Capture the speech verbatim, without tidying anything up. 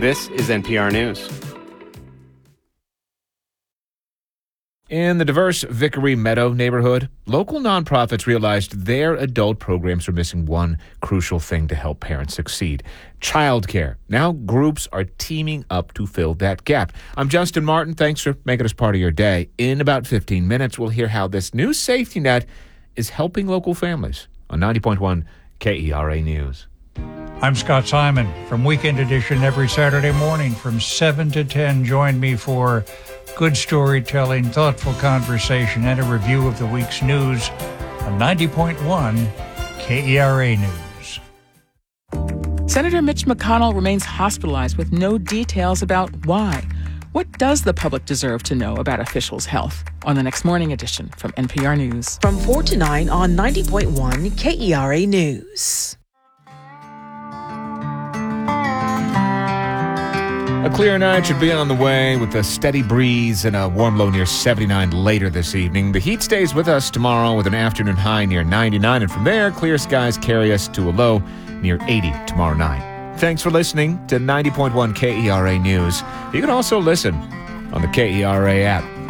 This is N P R News. In the diverse Vickery Meadow neighborhood, local nonprofits realized their adult programs are missing one crucial thing to help parents succeed: childcare. Now groups are teaming up to fill that gap. I'm Justin Martin. Thanks for making us part of your day. In about fifteen minutes, we'll hear how this new safety net is helping local families on ninety point one K E R A News. I'm Scott Simon from Weekend Edition every Saturday morning from seven to ten. Join me for good storytelling, thoughtful conversation, and a review of the week's news on ninety point one K E R A News. Senator Mitch McConnell remains hospitalized with no details about why. What does the public deserve to know about officials' health? On the next Morning Edition from N P R News. From four to nine on ninety point one K E R A News. A clear night should be on the way with a steady breeze and a warm low near seventy-nine later this evening. The heat stays with us tomorrow with an afternoon high near ninety-nine, and from there, clear skies carry us to a low near eighty tomorrow night. Thanks for listening to ninety point one K E R A News. You can also listen on the K E R A app.